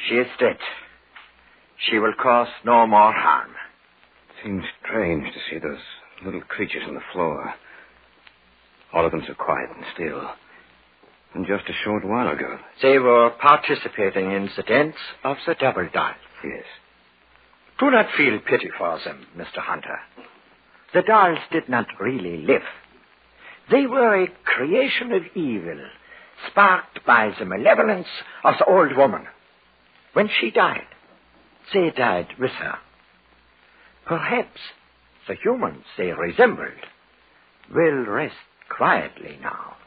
She is dead. She will cause no more harm. It seems strange to see those little creatures on the floor. All of them so quiet and still. And just a short while ago. They were participating in the dance of the double doll. Yes. Do not feel pity for them, Mr. Hunter. The dolls did not really live. They were a creation of evil, sparked by the malevolence of the old woman. When she died, they died with her. Perhaps the humans they resembled will rest quietly now.